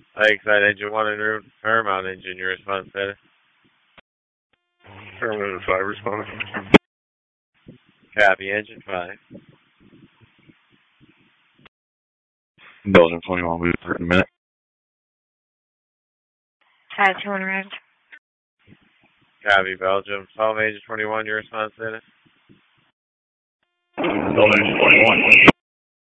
Lakeside Engine 1 en route. Paramount Engine, your response status. Paramount 5 responding. Copy, Engine 5. Belgium 21, we'll be there in a minute. Hi, 200. Copy, Belgium. 12 Agent 21, your response status. Belgium 21.